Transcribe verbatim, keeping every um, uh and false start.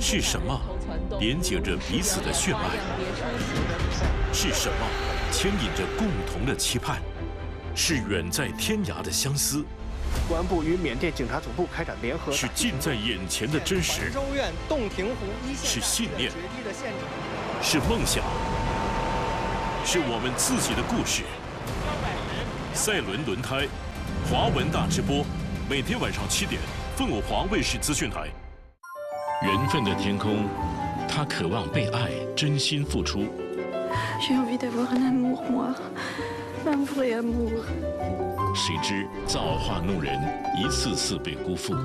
是什么连接着彼此的血脉？是什么牵引着共同的期盼？是远在天涯的相思？ 公安部与缅甸警察总部开展联合， 是近在眼前的真实？ 州院洞庭湖一线是信念？是梦想？是我们自己的故事。赛轮轮胎，华文大直播，每天晚上七点，凤凰华卫视资讯台。缘分的天空，他渴望被爱，真心付出。 J'ai envie d'avoir un amour, moi, un vrai amour. 谁知造化弄人，一次次被辜负。